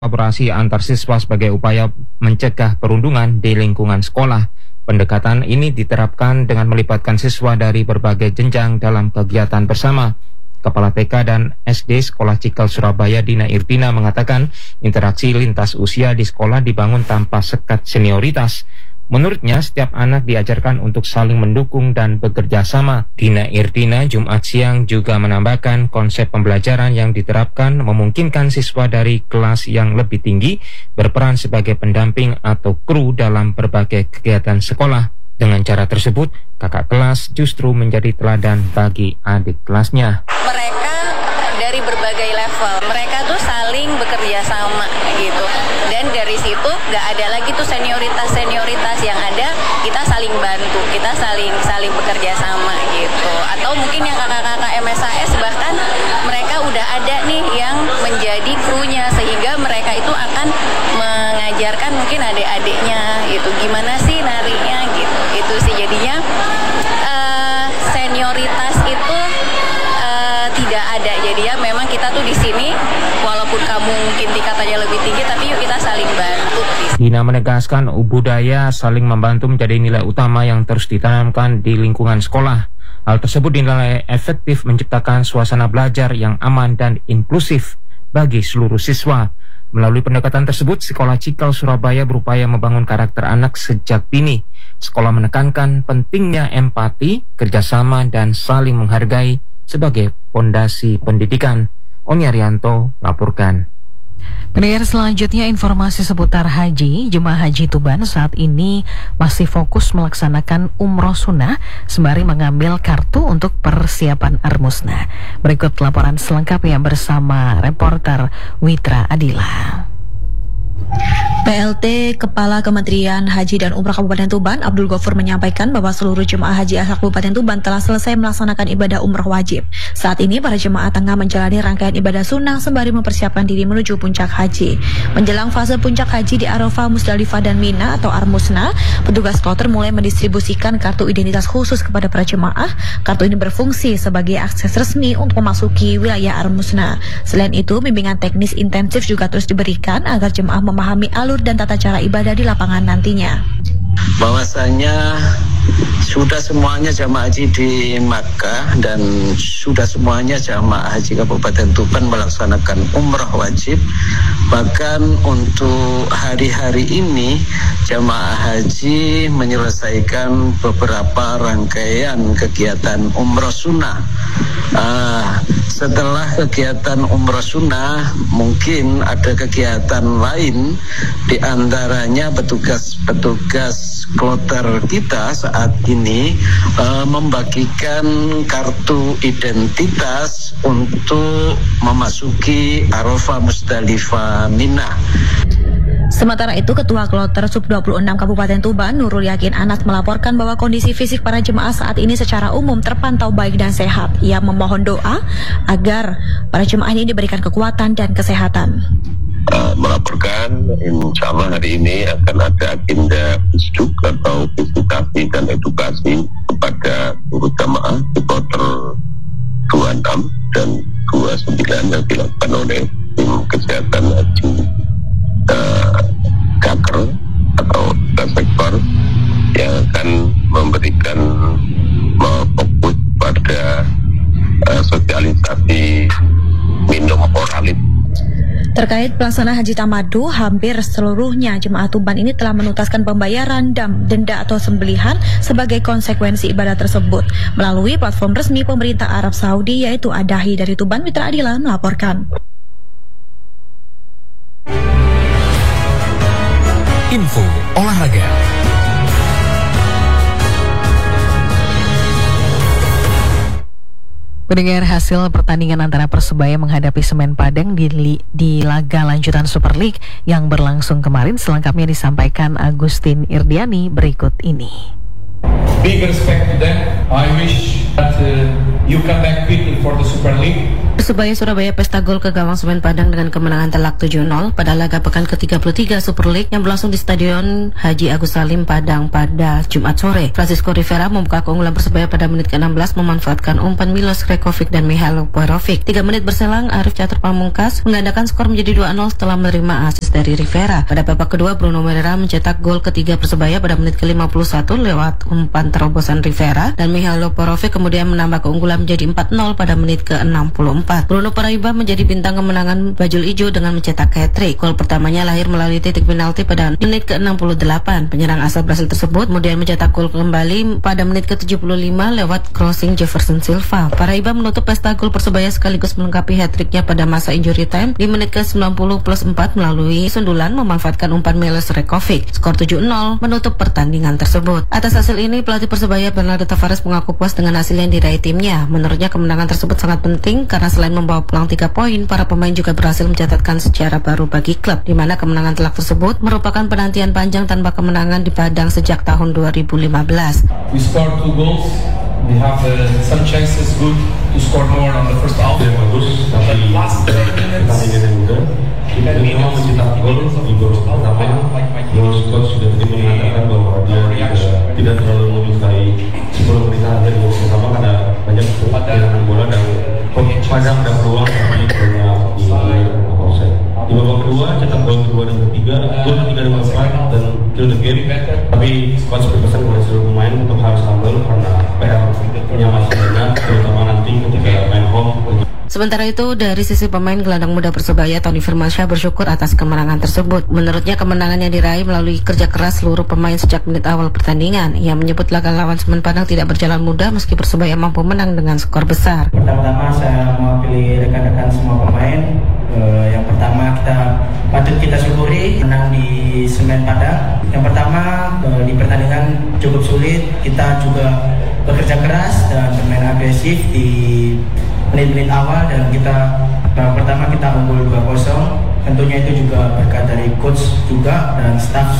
kolaborasi antar siswa sebagai upaya mencegah perundungan di lingkungan sekolah. Pendekatan ini diterapkan dengan melibatkan siswa dari berbagai jenjang dalam kegiatan bersama. Kepala TK dan SD Sekolah Cikal Surabaya Dina Irdina mengatakan interaksi lintas usia di sekolah dibangun tanpa sekat senioritas. Menurutnya, setiap anak diajarkan untuk saling mendukung dan bekerja sama. Dina Irdina Jumat siang juga menambahkan konsep pembelajaran yang diterapkan memungkinkan siswa dari kelas yang lebih tinggi berperan sebagai pendamping atau kru dalam berbagai kegiatan sekolah. Dengan cara tersebut, kakak kelas justru menjadi teladan bagi adik kelasnya. Mereka dari berbagai level, mereka tuh saling bekerja sama gitu. Dan dari situ nggak ada lagi tuh senioritas yang ada, kita saling bantu, kita saling bekerja sama gitu. Atau mungkin yang kakak-kakak MSAS bahkan mereka udah ada nih yang menjadi krunya, sehingga mereka itu akan mengajarkan mungkin adik-adiknya gitu gimana sih narinya gitu. Itu sih jadinya senioritas itu tidak ada. Jadi ya memang kita tuh di sini walaupun kamu mungkin tingkatannya lebih tinggi, tapi yuk kita saling bantu. Dina menegaskan budaya saling membantu menjadi nilai utama yang terus ditanamkan di lingkungan sekolah. Hal tersebut dinilai efektif menciptakan suasana belajar yang aman dan inklusif bagi seluruh siswa. Melalui pendekatan tersebut, Sekolah Cikal Surabaya berupaya membangun karakter anak sejak dini. Sekolah menekankan pentingnya empati, kerjasama, dan saling menghargai sebagai fondasi pendidikan. Oni Arianto laporkan. Pendengar, selanjutnya informasi seputar haji. Jemaah haji Tuban saat ini masih fokus melaksanakan umroh sunnah sembari mengambil kartu untuk persiapan Armusna. Berikut laporan selengkapnya bersama reporter Witra Adila. PLT Kepala Kementerian Haji dan Umrah Kabupaten Tuban, Abdul Ghafur, menyampaikan bahwa seluruh jemaah haji asal Kabupaten Tuban telah selesai melaksanakan ibadah umrah wajib. Saat ini para jemaah tengah menjalani rangkaian ibadah sunnah sembari mempersiapkan diri menuju puncak haji. Menjelang fase puncak haji di Arafah, Musdalifah, dan Mina atau Armusna, petugas kloter mulai mendistribusikan kartu identitas khusus kepada para jemaah. Kartu ini berfungsi sebagai akses resmi untuk memasuki wilayah Armusna. Selain itu, bimbingan teknis intensif juga terus diberikan agar jemaah memahami alur dan tata cara ibadah di lapangan nantinya. Bahwasanya sudah semuanya jamaah haji di Makkah dan sudah semuanya jamaah haji Kabupaten Tuban melaksanakan umrah wajib. Bahkan untuk hari-hari ini jamaah haji menyelesaikan beberapa rangkaian kegiatan umrah sunnah. Setelah kegiatan umrah sunnah, mungkin ada kegiatan lain, di antaranya petugas kloter kita saat ini membagikan kartu identitas untuk memasuki Arafah, Musdalifah, Mina. Sementara itu, Ketua Kloter Sub-26 Kabupaten Tuban, Nurul Yakin Anas, melaporkan bahwa kondisi fisik para jemaah saat ini secara umum terpantau baik dan sehat. Ia memohon doa agar para jemaah ini diberikan kekuatan dan kesehatan. Melaporkan insya Allah hari ini akan ada agenda visduk atau visitasi dan edukasi kepada seluruh jemaah di kloter 26 dan 29 yang dilakukan oleh tim kesehatan haji Kaker atau sektor yang akan memberikan fokus pada sosialisasi minum oralit. Terkait pelaksanaan haji tamadu, hampir seluruhnya jemaah Tuban ini telah menuntaskan pembayaran denda atau sembelihan sebagai konsekuensi ibadah tersebut melalui platform resmi pemerintah Arab Saudi, yaitu Adahi. Dari Tuban, Mitra Adila melaporkan. Info olahraga. Pendengar, hasil pertandingan antara Persebaya menghadapi Semen Padang di laga lanjutan Super League yang berlangsung kemarin selengkapnya disampaikan Agustin Irdiani berikut ini. Big respect to them. I wish that you come back quickly for the Super League. Persebaya Surabaya pesta gol ke gawang Semen Padang dengan kemenangan telak 7-0 pada laga pekan ke-33 Super League yang berlangsung di Stadion Haji Agus Salim Padang pada Jumat sore. Francisco Rivera membuka keunggulan Persebaya pada menit ke-16 memanfaatkan umpan Milos Krekovic dan Mihailo Porovic. 3 menit berselang, Arif Catur Pamungkas menggandakan skor menjadi 2-0 setelah menerima asis dari Rivera. Pada babak kedua, Bruno Moreira mencetak gol ketiga Persebaya pada menit ke-51 lewat umpan terobosan Rivera, dan Mihailo Porovic kemudian menambah keunggulan menjadi 4-0 pada menit ke-64. Bruno Paraiba menjadi bintang kemenangan Bajul Ijo dengan mencetak hat-trick. Gol pertamanya lahir melalui titik penalti pada menit ke-68. Penyerang asal Brasil tersebut kemudian mencetak gol kembali pada menit ke-75 lewat crossing Jefferson Silva. Paraiba menutup pesta gol Persebaya sekaligus melengkapi hat-tricknya pada masa injury time di menit ke-90+4 melalui sundulan memanfaatkan umpan Milos Krekovic. Skor 7-0 menutup pertandingan tersebut. Atas hasil ini, pelatih Persebaya Bernardo Tavares mengaku puas dengan hasil yang diraih timnya. Menurutnya kemenangan tersebut sangat penting karena selain membawa pulang 3 poin, para pemain juga berhasil mencatatkan sejarah baru bagi klub, di mana kemenangan telak tersebut merupakan penantian panjang tanpa kemenangan di Padang sejak tahun 2015. We scored 2 goals. We have some chances good to score more on the first half. Yang bagus, tapi pertandingan yang mudah. Kita memang mencetak gol di babak pertama. Coach sudah tadi mengatakan bahwa dia tidak terlalu menyukai 10 menit akhir babak pertama karena banyak kehilangan bola dan Padang ada peluang tapi banyak di offside. Di babak kedua cetak gol kedua dan ketiga, gol ketiga dan keempat dan kill the game. Tapi coach berpesan kepada seluruh pemain untuk harus humble karena PR-nya masih banyak, terutama nanti ketika main home. Sementara itu, dari sisi pemain gelandang muda Persebaya, Tony Firmansyah bersyukur atas kemenangan tersebut. Menurutnya kemenangan yang diraih melalui kerja keras seluruh pemain sejak menit awal pertandingan. Ia menyebut laga lawan Semen Padang tidak berjalan mudah meski Persebaya mampu menang dengan skor besar. Pertama-tama saya mewakili rekan-rekan semua pemain. Yang pertama patut kita syukuri menang di Semen Padang. Yang pertama di pertandingan cukup sulit, kita juga bekerja keras dan bermain agresif di menit-menit awal dan pertama kita unggul 2-0. Tentunya itu juga berkat dari coach juga dan staff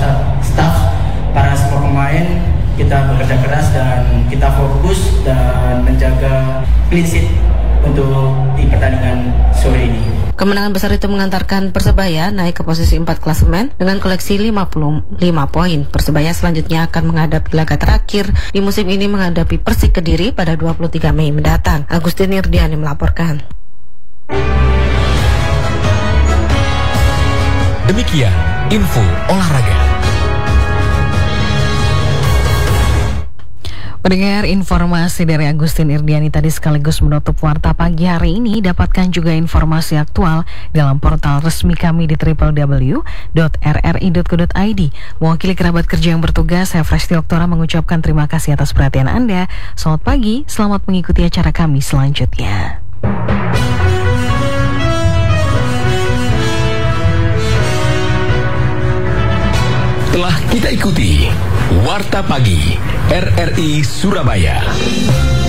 para semua pemain. Kita bekerja keras dan kita fokus dan menjaga clean sheet untuk di pertandingan sore ini. Kemenangan besar itu mengantarkan Persebaya naik ke posisi 4 klasemen dengan koleksi 55 poin. Persebaya selanjutnya akan menghadapi laga terakhir di musim ini menghadapi Persik Kediri pada 23 Mei mendatang. Agustin Irdiani melaporkan. Demikian info olahraga. Pendengar, informasi dari Agustin Irdiani tadi sekaligus menutup Warta Pagi hari ini. Dapatkan juga informasi aktual dalam portal resmi kami di www.rri.co.id. Mewakili kerabat kerja yang bertugas, saya Fresti Oktora mengucapkan terima kasih atas perhatian Anda. Selamat pagi, selamat mengikuti acara kami selanjutnya. Telah kita ikuti Warta Pagi RRI Surabaya.